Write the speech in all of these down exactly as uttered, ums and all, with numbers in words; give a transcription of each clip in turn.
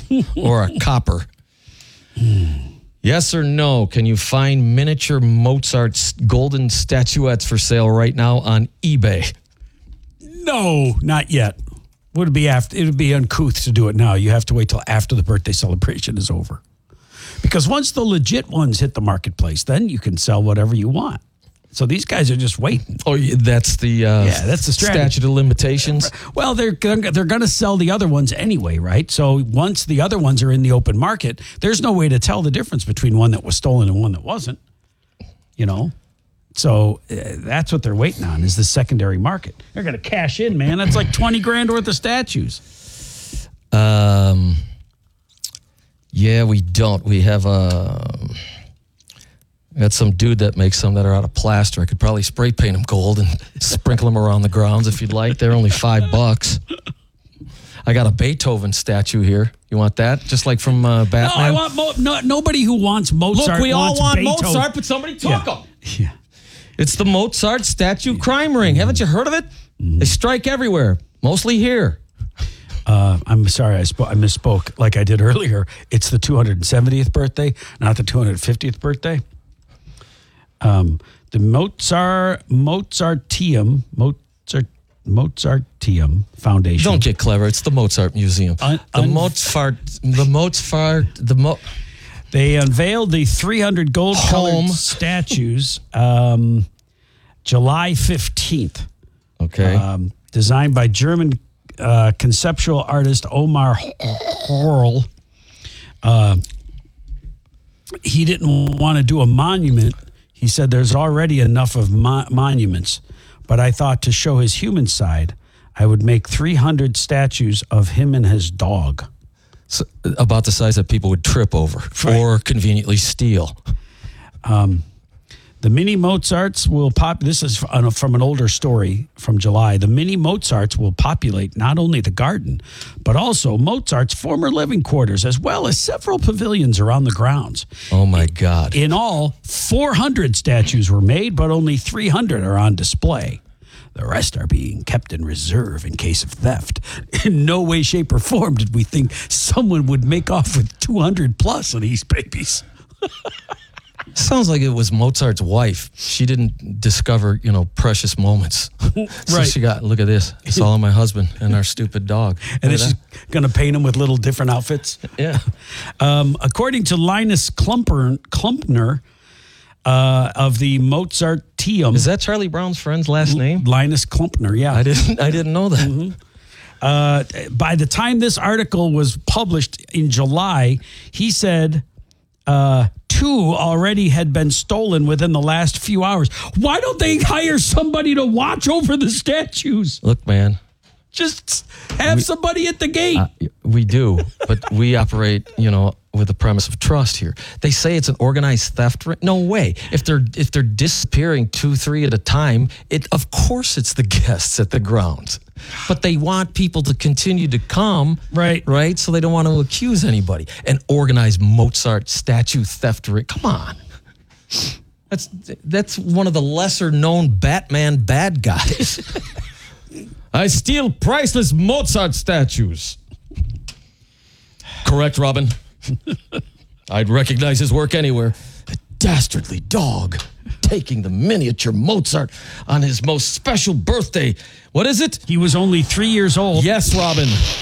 or a copper. Yes or no? Can you find miniature Mozart's golden statuettes for sale right now on eBay? No, not yet. Would it be after? It would be uncouth to do it now. You have to wait till after the birthday celebration is over. Because once the legit ones hit the marketplace, then you can sell whatever you want. So these guys are just waiting. Oh, that's the uh, yeah, that's the strategy. Statute of limitations. Well, they're they're going to sell the other ones anyway, right? So once the other ones are in the open market, there's no way to tell the difference between one that was stolen and one that wasn't. You know, so uh, that's what they're waiting on is the secondary market. They're going to cash in, man. That's like twenty grand worth of statues. Um. Yeah, we don't. We have a. We got some dude that makes some that are out of plaster. I could probably spray paint them gold and sprinkle them around the grounds if you'd like. They're only five bucks. I got a Beethoven statue here. You want that? Just like from uh, Batman? No, I want Mo- no, nobody who wants Mozart. Look, we all wants want Beethoven. Mozart, but somebody took yeah. him. Yeah. It's the Mozart statue crime ring. Haven't you heard of it? Mm. They strike everywhere, mostly here. Uh, I'm sorry, I, sp- I misspoke like I did earlier. It's the two hundred seventieth birthday, not the two hundred fiftieth birthday. Um, the Mozart Mozarteum Mozart Mozarteum Foundation. Don't get clever. It's the Mozart Museum. Un- the un- Mozart. The Mozart. The Mo. They unveiled the three hundred gold-colored statues um, July fifteenth. Okay. Um, designed by German uh, conceptual artist Omar Horl. Uh, he didn't want to do a monument. He said there's already enough of mo- monuments, but I thought to show his human side, I would make three hundred statues of him and his dog. So, about the size that people would trip over right. or conveniently steal. Um, the mini Mozarts will pop. This is from an older story from July. The mini Mozarts will populate not only the garden, but also Mozart's former living quarters, as well as several pavilions around the grounds. Oh my God. In all, four hundred statues were made, but only three hundred are on display. The rest are being kept in reserve in case of theft. In no way, shape, or form did we think someone would make off with two hundred plus of these babies. Sounds like it was Mozart's wife. She didn't discover, you know, precious moments. So right. she got, look at this. It's all on my husband and our stupid dog. And then she's going to paint him with little different outfits. Yeah. Um, according to Linus Klumper, Klumpner uh, of the Mozarteum. Is that Charlie Brown's friend's last name? Linus Klumpner, yeah. I didn't, I didn't know that. Mm-hmm. Uh, by the time this article was published in July, he said... Uh, two already had been stolen within the last few hours. Why don't they hire somebody to watch over the statues? Look, man. Just have we, somebody at the gate. Uh, we do, but we operate, you know, with the premise of trust here. They say it's an organized theft. No way. If they're if they're disappearing two, three at a time, it of course it's the guests at the grounds. But they want people to continue to come, right? Right, so they don't want to accuse anybody. An organized Mozart statue theft ring. Come on, that's that's one of the lesser known Batman bad guys. I steal priceless Mozart statues. Correct, Robin. I'd recognize his work anywhere. A dastardly dog taking the miniature Mozart on his most special birthday. What is it? He was only three years old. Yes, Robin.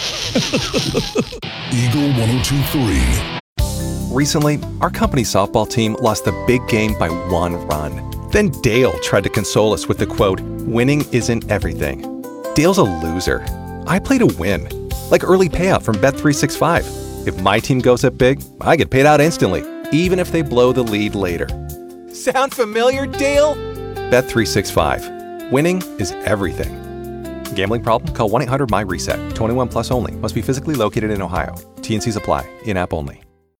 Eagle one oh two three. Recently, our company's softball team lost the big game by one run. Then Dale tried to console us with the quote, "Winning isn't everything." Dale's a loser. I play to win. Like early payout from Bet three sixty-five. If my team goes up big, I get paid out instantly, even if they blow the lead later. Sound familiar, Dale? Bet three sixty-five. Winning is everything. Gambling problem? Call one eight hundred M Y RESET. twenty-one plus only. Must be physically located in Ohio. T N Cs apply. In-app only.